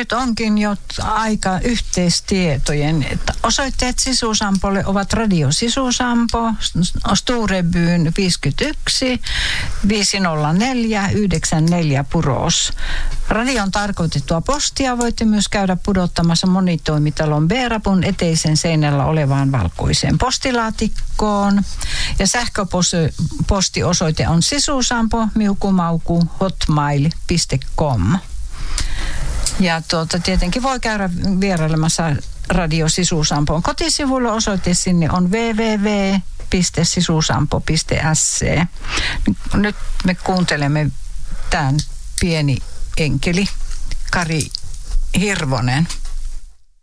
nyt onkin jo aika yhteistietojen. Että osoitteet Sisusampolle ovat Radio Sisusampo, Storebyn 51 504 94 Puros. Radion tarkoitettua postia voitte myös käydä pudottamassa monitoimitalon B-rapun eteisen seinällä olevaan valkoiseen postilaatikkoon. Ja sähköpostiosoite on sisusampo@hotmail.com. Ja tietenkin voi käydä vierailemassa Radio Sisusampon kotisivuilla. Osoite sinne on www.sisusampo.sc. Nyt me kuuntelemme tämän pieni enkeli Kari Hirvonen.